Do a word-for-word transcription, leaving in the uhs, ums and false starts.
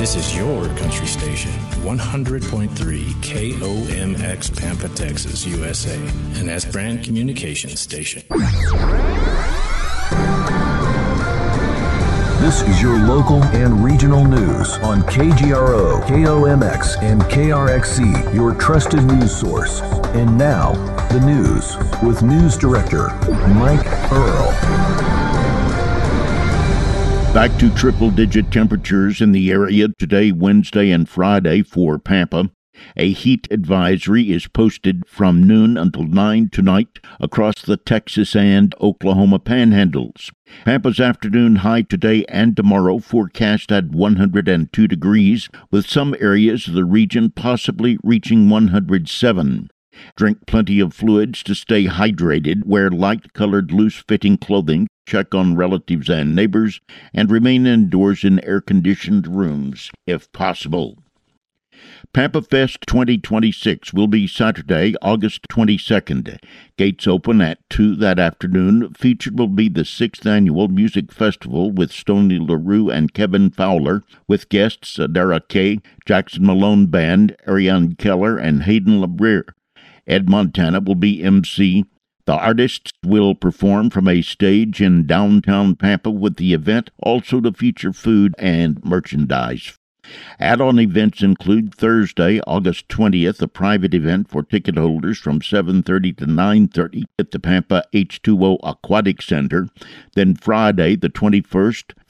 This is your country station, one hundred point three K O M X Pampa, Texas, U S A, an S brand communications station. This is your local and regional news on K G R O, K O M X, and K R X C, your trusted news source. And now, the news with News Director Mike Earl. Back to triple-digit temperatures in the area today, Wednesday, and Friday for Pampa. A heat advisory is posted from noon until nine tonight across the Texas and Oklahoma panhandles. Pampa's afternoon high today and tomorrow forecast at one hundred two degrees, with some areas of the region possibly reaching one hundred seven. Drink plenty of fluids to stay hydrated, wear light-colored, loose-fitting clothing, check on relatives and neighbors, and remain indoors in air-conditioned rooms, if possible. Pampa Fest twenty twenty-six will be Saturday, August twenty-second. Gates open at two that afternoon. Featured will be the sixth Annual Music Festival with Stoney LaRue and Kevin Fowler, with guests Adara Kay, Jackson Malone Band, Ariane Keller, and Hayden LeBrier. Ed Montana will be M C. The artists will perform from a stage in downtown Pampa, with the event also to feature food and merchandise. Add-on events include Thursday, August twentieth, a private event for ticket holders from seven thirty to nine thirty at the Pampa H two O Aquatic Center. Then Friday, the twenty-first,